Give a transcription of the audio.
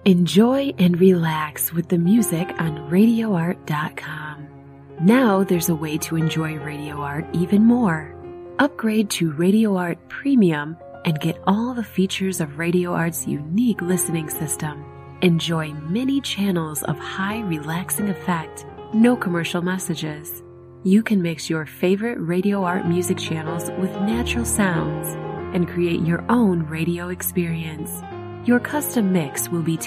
Enjoy and relax with the music on RadioArt.com. Now there's a way to enjoy Radio Art even more. Upgrade to Radio Art Premium and get all the features of Radio Art's unique listening system. Enjoy many channels of high relaxing effect, no commercial messages. You can mix your favorite Radio Art music channels with natural sounds and create your own radio experience. Your custom mix will be